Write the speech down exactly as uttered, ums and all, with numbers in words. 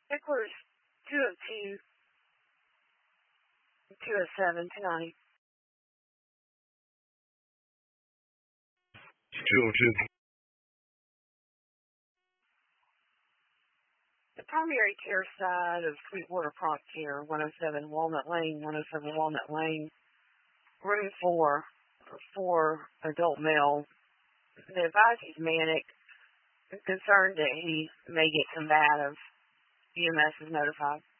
Eckler's two oh two, two oh seven tonight. two oh two. The primary care side of Sweetwater Prompt Care, one oh seven Walnut Lane, one oh seven Walnut Lane, room four, for adult male. They advise he's manic, concerned that he may get combative. E M S is notified.